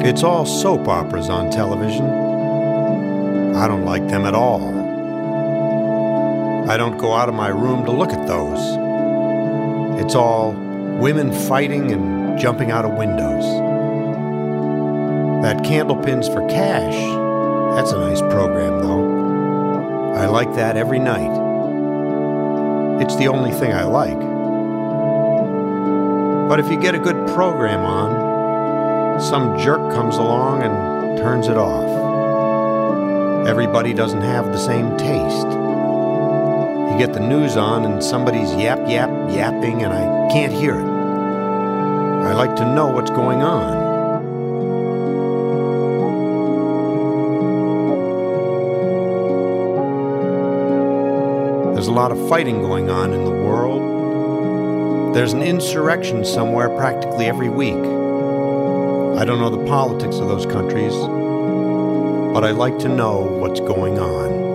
It's all soap operas on television. I don't like them at all. I don't go out of my room to look at those. It's all women fighting and jumping out of windows. That Candlepins for Cash, that's a nice program, though. I like that every night. It's the only thing I like. But if you get a good program on, some jerk comes along and turns it off. Everybody doesn't have the same taste. You get the news on and somebody's yapping and I can't hear it. I like to know what's going on. There's a lot of fighting going on in the world. There's an insurrection somewhere practically every week. I don't know the politics of those countries, but I like to know what's going on.